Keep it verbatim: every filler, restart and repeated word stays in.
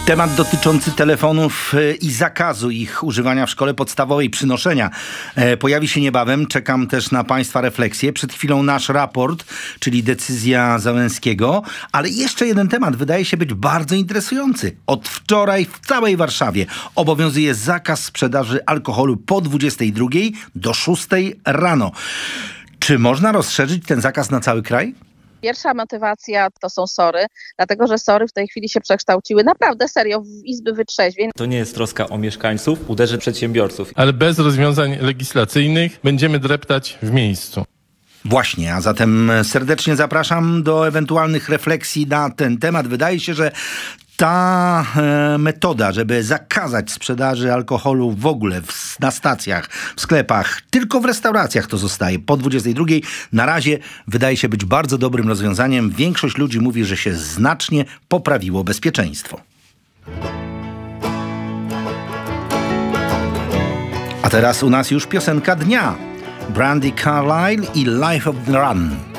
Temat dotyczący telefonów i zakazu ich używania w szkole podstawowej, przynoszenia, pojawi się niebawem. Czekam też na Państwa refleksje. Przed chwilą nasz raport, czyli decyzja Załęskiego. Ale jeszcze jeden temat wydaje się być bardzo interesujący. Od wczoraj w całej Warszawie obowiązuje zakaz sprzedaży alkoholu po dwudziestej drugiej do szóstej rano. Czy można rozszerzyć ten zakaz na cały kraj? Pierwsza motywacja to są sory, dlatego że sory w tej chwili się przekształciły naprawdę serio w izby wytrzeźwień. To nie jest troska o mieszkańców, uderzy przedsiębiorców. Ale bez rozwiązań legislacyjnych będziemy dreptać w miejscu. Właśnie, a zatem serdecznie zapraszam do ewentualnych refleksji na ten temat. Wydaje się, że ta e, metoda, żeby zakazać sprzedaży alkoholu w ogóle w, na stacjach, w sklepach, tylko w restauracjach to zostaje po dwudziestej drugiej, na razie wydaje się być bardzo dobrym rozwiązaniem. Większość ludzi mówi, że się znacznie poprawiło bezpieczeństwo. A teraz u nas już piosenka dnia. Brandi Carlile i Life of the Run.